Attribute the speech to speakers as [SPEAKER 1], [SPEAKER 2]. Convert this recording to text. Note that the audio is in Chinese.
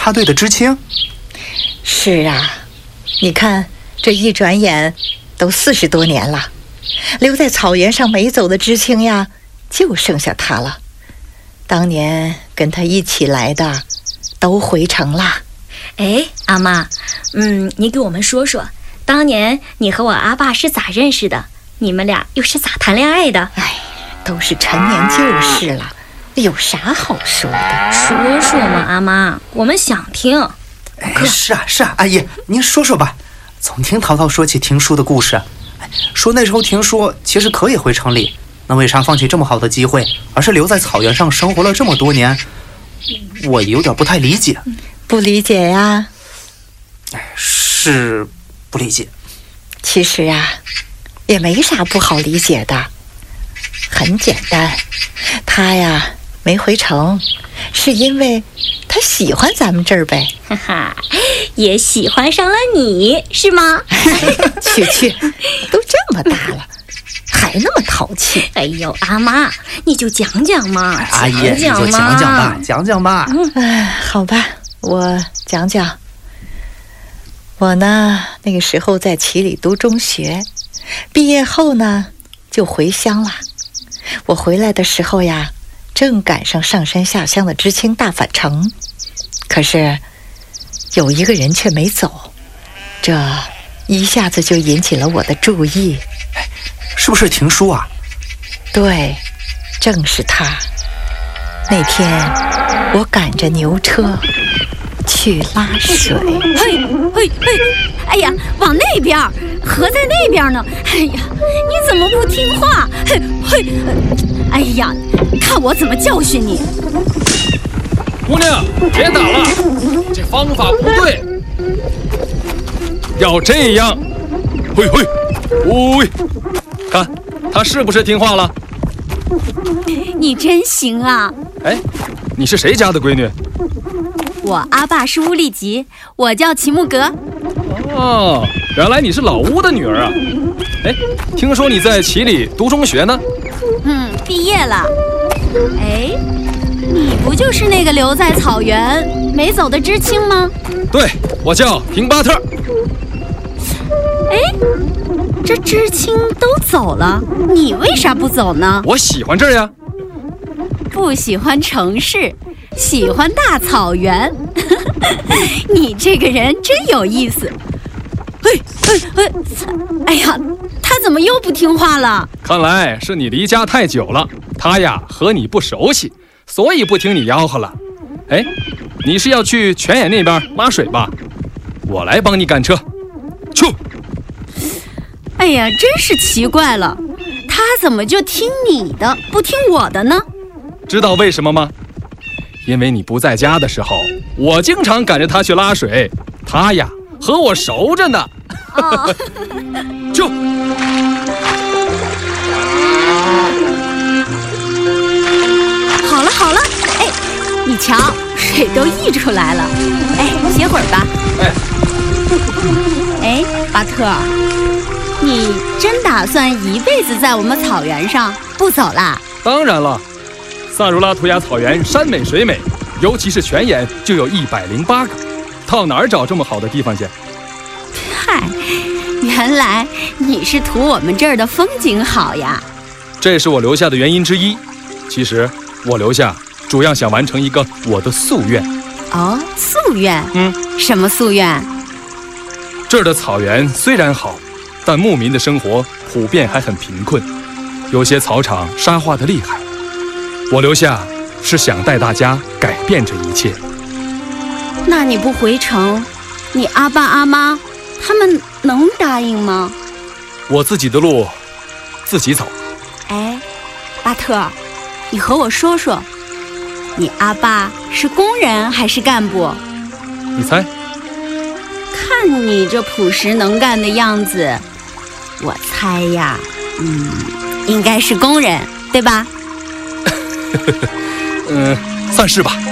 [SPEAKER 1] 插队的知青？
[SPEAKER 2] 是啊，你看这一转眼都40多年了，留在草原上没走的知青呀，就剩下他了。当年跟他一起来的都回城了。
[SPEAKER 3] 哎，阿妈，你给我们说说，当年你和我阿爸是咋认识的？你们俩又是咋谈恋爱的？
[SPEAKER 2] 哎，都是陈年旧事了，有啥好说的？
[SPEAKER 3] 说说嘛，阿妈，我们想听。
[SPEAKER 1] 哎，是啊，阿姨，您说说吧。总听淘淘说起听书的故事，说那时候听书其实可以回城里，那为啥放弃这么好的机会，而是留在草原上生活了这么多年？我有点不太理解。
[SPEAKER 2] 不理解呀？
[SPEAKER 1] 是不理解。
[SPEAKER 2] 其实呀，也没啥不好理解的，很简单。他呀没回城，是因为他喜欢咱们这儿呗。
[SPEAKER 3] 哈哈，也喜欢上了你是吗？
[SPEAKER 2] 去，都这么大了，还那么淘气。
[SPEAKER 3] 哎呦，阿妈，你就讲讲嘛，
[SPEAKER 1] 阿姨你就讲讲吧。
[SPEAKER 2] 好吧，我讲讲。我呢，那个时候在齐里读中学，毕业后呢就回乡了。我回来的时候呀，正赶上上山下乡的知青大返程，可是有一个人却没走，这一下子就引起了我的注意。
[SPEAKER 1] 是不是停书啊？
[SPEAKER 2] 对，正是他。那天我赶着牛车去拉水。
[SPEAKER 4] 嘿，哎呀，往那边，河在那边呢。哎呀，你怎么不听话？嘿，哎呀，看我怎么教训你！
[SPEAKER 5] 姑娘，别打了，这方法不对，要这样。嘿，看他是不是听话了？
[SPEAKER 4] 你真行啊！
[SPEAKER 5] 哎，你是谁家的闺女？
[SPEAKER 4] 我阿爸是乌力吉，我叫齐木格。
[SPEAKER 5] 哦，原来你是老乌的女儿啊！哎，听说你在齐里读中学呢？
[SPEAKER 4] 毕业了。哎，你不就是那个留在草原没走的知青吗？
[SPEAKER 5] 对，我叫平巴特。
[SPEAKER 4] 哎，这知青都走了，你为啥不走呢？
[SPEAKER 5] 我喜欢这儿呀。
[SPEAKER 4] 不喜欢城市，喜欢大草原。你这个人真有意思。哎呀，他怎么又不听话了？
[SPEAKER 5] 看来是你离家太久了，他呀和你不熟悉，所以不听你吆喝了。哎，你是要去泉眼那边拉水吧？我来帮你赶车。去。
[SPEAKER 4] 哎呀，真是奇怪了，他怎么就听你的，不听我的呢？
[SPEAKER 5] 知道为什么吗？因为你不在家的时候，我经常赶着他去拉水，他呀和我熟着呢。就
[SPEAKER 4] 好了，哎，你瞧，水都溢出来了。哎，歇会儿吧。哎，巴特，你真打算一辈子在我们草原上不走啦？
[SPEAKER 5] 当然了，萨如拉图亚草原山美水美，尤其是泉眼就有108个，到哪儿找这么好的地方去？
[SPEAKER 4] 嗨，原来你是图我们这儿的风景好呀。
[SPEAKER 5] 这是我留下的原因之一。其实我留下主要想完成一个我的夙愿。
[SPEAKER 4] 哦，夙愿？什么夙愿？
[SPEAKER 5] 这儿的草原虽然好，但牧民的生活普遍还很贫困，有些草场沙化的厉害。我留下是想带大家改变这一切。
[SPEAKER 4] 那你不回城，你阿爸阿妈他们能答应吗？
[SPEAKER 5] 我自己的路自己走。
[SPEAKER 4] 哎，巴特，你和我说说，你阿爸是工人还是干部？
[SPEAKER 5] 你猜？
[SPEAKER 4] 看你这朴实能干的样子，我猜呀，应该是工人，对吧？
[SPEAKER 5] 算是吧。